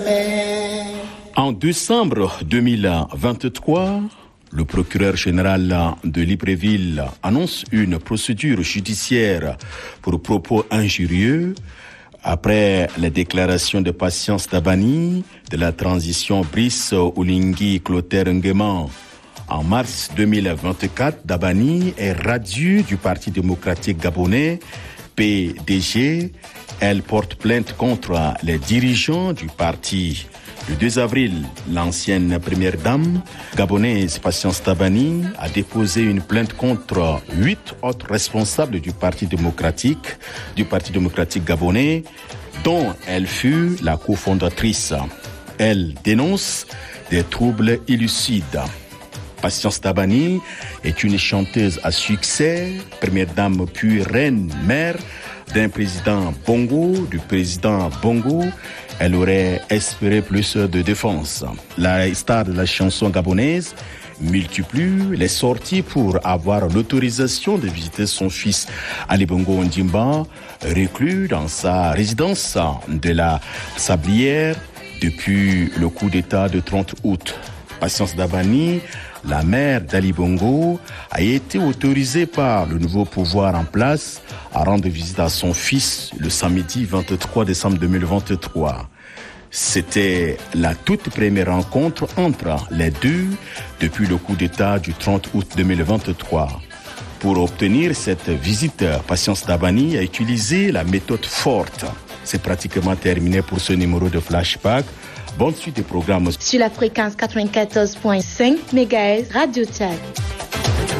En décembre 2023, le procureur général de Libreville annonce une procédure judiciaire pour propos injurieux après les déclarations de Patience Dabani de la transition Brice Oligui Clotaire Nguema. En mars 2024, Dabani est radiée du Parti démocratique gabonais, PDG. Elle porte plainte contre les dirigeants du parti. Le 2 avril, l'ancienne première dame gabonaise Patience Dabani a déposé une plainte contre 8 autres responsables du Parti démocratique gabonais, dont elle fut la cofondatrice. Elle dénonce des troubles illicites. Patience Dabani est une chanteuse à succès, première dame puis reine mère du président Bongo. Elle aurait espéré plus de défense. La star de la chanson gabonaise multiplie les sorties pour avoir l'autorisation de visiter son fils Ali Bongo Ondimba, reclus dans sa résidence de la Sablière depuis le coup d'État de 30 août. Patience Dabani, la mère d'Ali Bongo, a été autorisée par le nouveau pouvoir en place à rendre visite à son fils le samedi 23 décembre 2023. C'était la toute première rencontre entre les deux depuis le coup d'État du 30 août 2023. Pour obtenir cette visite, Patience Dabani a utilisé la méthode forte. C'est pratiquement terminé pour ce numéro de Flashback. Bonne suite des programmes sur la fréquence 94.5 MHz Radio Tchad.